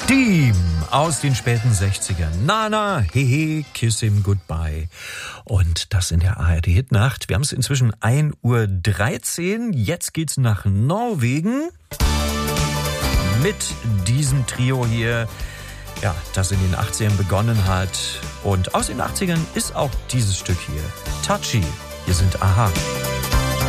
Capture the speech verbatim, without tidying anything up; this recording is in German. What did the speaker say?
Team aus den späten sechzigern. Nana, hehe, kiss him goodbye. Und das in der A R D-Hitnacht. Wir haben es inzwischen ein Uhr dreizehn. Jetzt geht's nach Norwegen mit diesem Trio hier, ja, das in den achtzigern begonnen hat. Und aus den achtzigern ist auch dieses Stück hier. Touchy. Hier sind Aha.